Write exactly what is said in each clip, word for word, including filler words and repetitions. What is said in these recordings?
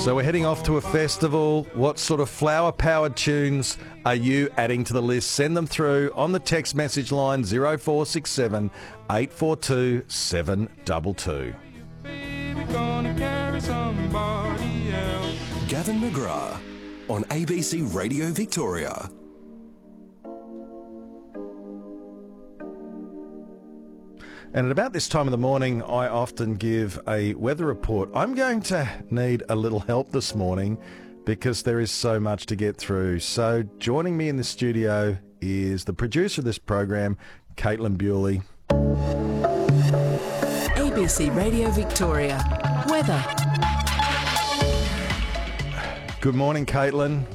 So we're heading off to a festival. What sort of flower-powered tunes are you adding to the list? Send them through on the text message line zero four six seven, eight four two, seven two two. Gavin McGrath on A B C Radio Victoria. And at about this time of the morning, I often give a weather report. I'm going to need a little help this morning because there is so much to get through. So joining me in the studio is the producer of this program, Caitlin Bewley. A B C Radio Victoria. Weather. Good morning, Caitlin.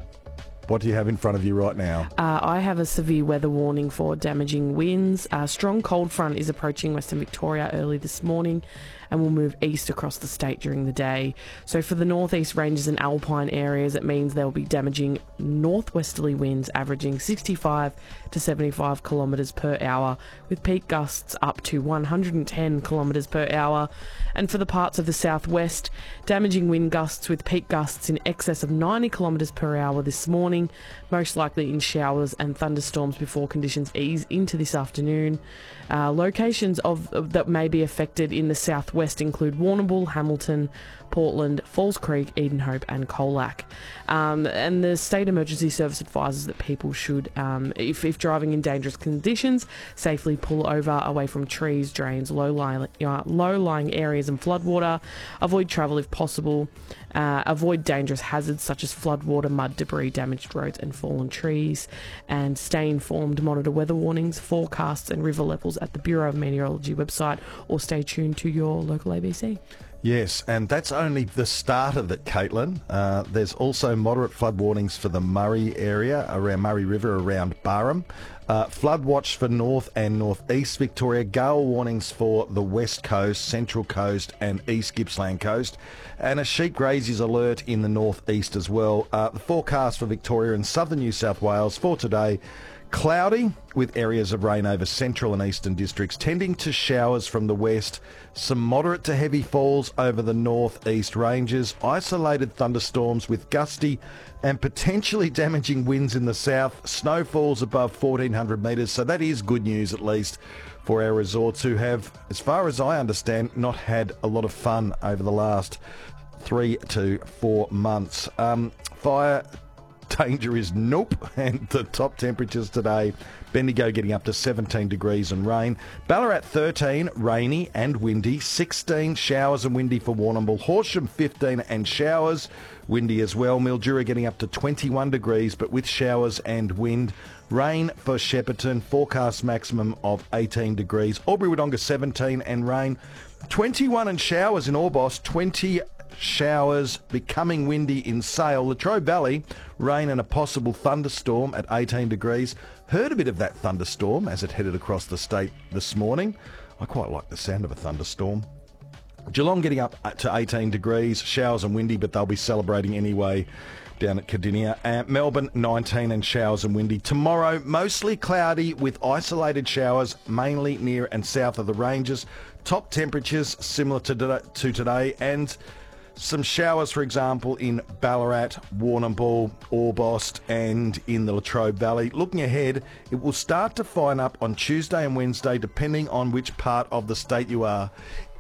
What do you have in front of you right now? Uh, I have a severe weather warning for damaging winds. A strong cold front is approaching Western Victoria early this morning and will move east across the state during the day. So for the northeast ranges and alpine areas, it means there will be damaging northwesterly winds averaging sixty-five to seventy-five kilometres per hour, with peak gusts up to one hundred ten kilometres per hour. And for the parts of the southwest, damaging wind gusts with peak gusts in excess of ninety kilometres per hour this morning, most likely in showers and thunderstorms before conditions ease into this afternoon. Uh, locations of, of that may be affected in the southwest include Warrnambool, Hamilton, Portland, Falls Creek, Edenhope and Colac. Um, and the State Emergency Service advises that people should, um, if, if driving in dangerous conditions, safely pull over away from trees, drains, low-lying, uh, low-lying areas and floodwater. Avoid travel if possible. Uh, avoid dangerous hazards such as floodwater, mud, debris, damaged roads and fallen trees. And stay informed, monitor weather warnings, forecasts and river levels at the Bureau of Meteorology website, or stay tuned to your local A B C. Yes, and that's only the start of it, Caitlin. Uh, there's also moderate flood warnings for the Murray area, around Murray River, around Barham. Uh, flood watch for North and North East Victoria. Gale warnings for the West Coast, Central Coast and East Gippsland Coast. And a sheep grazies alert in the North East as well. Uh, the forecast for Victoria and southern New South Wales for today: cloudy with areas of rain over central and eastern districts, tending to showers from the west, some moderate to heavy falls over the northeast ranges, isolated thunderstorms with gusty and potentially damaging winds in the south, snowfalls above fourteen hundred metres, so that is good news at least for our resorts, who have, as far as I understand, not had a lot of fun over the last three to four months. Um, fire danger is nope, and the top temperatures today: Bendigo getting up to seventeen degrees and rain, Ballarat thirteen, rainy and windy, sixteen showers and windy for Warrnambool, Horsham fifteen and showers, windy as well, Mildura getting up to twenty-one degrees but with showers and wind, rain for Shepparton, forecast maximum of eighteen degrees, Albury-Wodonga seventeen and rain, twenty-one and showers in Orbost, twenty showers, becoming windy in Sale. Latrobe Valley, rain and a possible thunderstorm at eighteen degrees. Heard a bit of that thunderstorm as it headed across the state this morning. I quite like the sound of a thunderstorm. Geelong getting up to eighteen degrees, showers and windy, but they'll be celebrating anyway down at Cardinia. And Melbourne nineteen and showers and windy. Tomorrow, mostly cloudy with isolated showers, mainly near and south of the ranges. Top temperatures similar to, to today, and some showers, for example, in Ballarat, Warrnambool, Orbost and in the Latrobe Valley. Looking ahead, it will start to fine up on Tuesday and Wednesday depending on which part of the state you are.